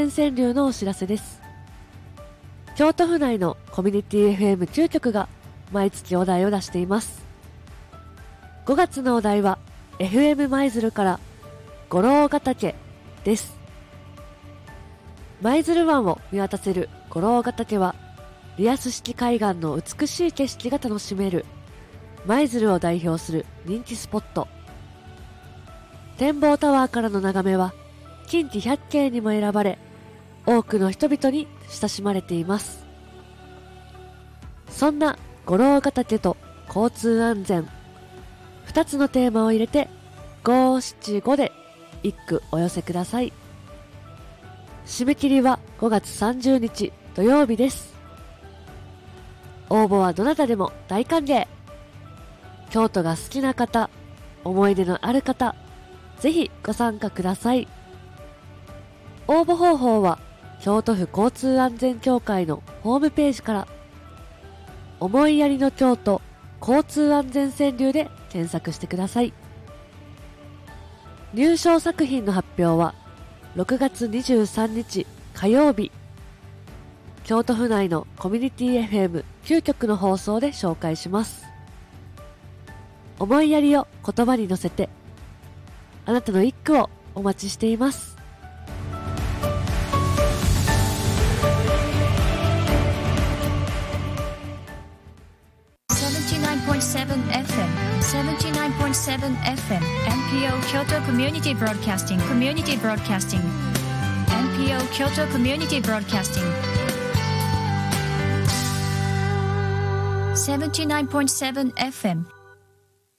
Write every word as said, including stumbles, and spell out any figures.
全川柳のお知らせです。京都府内のコミュニティ エフエムきゅう 局が毎月お題を出しています。ごがつのお題は エフエム 舞鶴から五郎ヶ岳です。舞鶴湾を見渡せる五郎ヶ岳はリアス式海岸の美しい景色が楽しめる舞鶴を代表する人気スポット。展望タワーからの眺めは近畿百景にも選ばれ、多くの人々に親しまれています。そんな五郎ヶ岳と交通安全、二つのテーマを入れてごしちごで一句お寄せください。締め切りはごがつさんじゅうにち土曜日です。応募はどなたでも大歓迎。京都が好きな方、思い出のある方、ぜひご参加ください。応募方法は京都府交通安全協会のホームページから、思いやりの京都交通安全川柳で検索してください。入賞作品の発表はろくがつにじゅうさんにち火曜日、京都府内のコミュニティ エフエムきゅう 局の放送で紹介します。思いやりを言葉に乗せて、あなたの一句をお待ちしています。 セブンティナインポイントセブンエフエム セブンティナインポイントセブンエフエム エヌピーオー 京都コミュニティブロードキャスティングコミュニティブロードキャスティング エヌピーオー 京都コミュニティブロードキャスティング セブンティナインポイントセブンエフエム